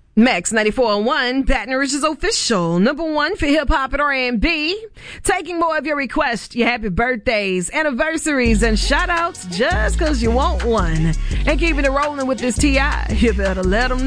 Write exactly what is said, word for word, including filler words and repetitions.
Max ninety-four point one, Baton Rouge's official number one for hip-hop and R and B. Taking more of your requests, your happy birthdays, anniversaries, and shout-outs just because you want one. And keeping it rolling with this T I You better let them know.